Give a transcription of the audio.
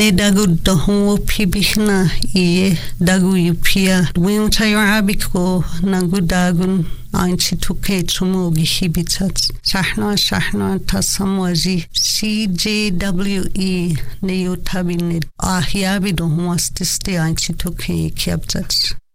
ne dagu dohu pibihna I dagu yupia win tayo abiko nangu dagun Ainchi tuke tumugi hibitat Shahna tasamwaji CJWE ne yotabinid Ahyabi dohu astisti ainchi tuke kiabtat